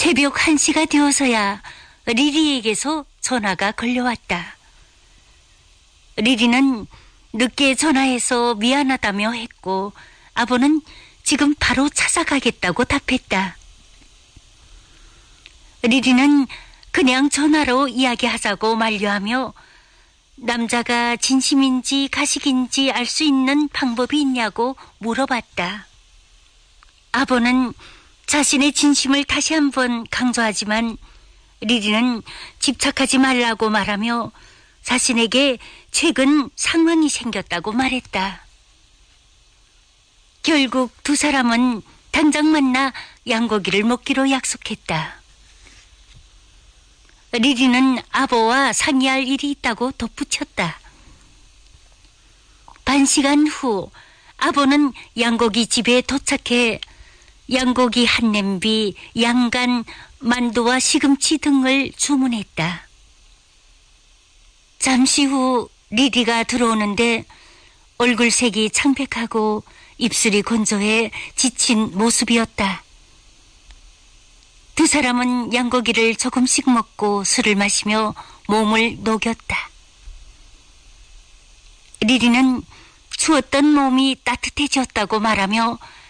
새벽 1시가 되어서야 리리에게서 전화가 걸려왔다. 리리는 늦게 전화해서 미안하다며 했고 아버는 지금 바로 찾아가겠다고 답했다. 리리는 그냥 전화로 이야기하자고 만류하며 남자가 진심인지 가식인지 알 수 있는 방법이 있냐고 물어봤다. 아버는 자신의 진심을 다시 한번 강조하지만 리리는 집착하지 말라고 말하며 자신에게 최근 상황이 생겼다고 말했다. 결국 두 사람은 당장 만나 양고기를 먹기로 약속했다. 리리는 아버와 상의할 일이 있다고 덧붙였다. 반시간 후 아버는 양고기 집에 도착해 양고기 한 냄비, 양간, 만두와 시금치 등을 주문했다. 잠시 후 리리가 들어오는데 얼굴색이 창백하고 입술이 건조해 지친 모습이었다. 두 사람은 양고기를 조금씩 먹고 술을 마시며 몸을 녹였다. 리리는 추웠던 몸이 따뜻해졌다고 말하며